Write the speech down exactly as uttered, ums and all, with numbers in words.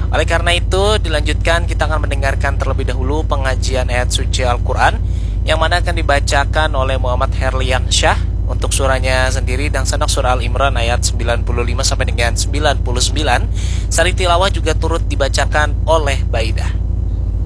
Oleh karena itu, dilanjutkan kita akan mendengarkan terlebih dahulu pengajian ayat suci Al-Quran yang mana akan dibacakan oleh Muhammad Herlian Syah untuk surahnya sendiri dan sanad surah Al-Imran ayat sembilan puluh lima sampai dengan sembilan puluh sembilan. Sari tilawah juga turut dibacakan oleh Baidah.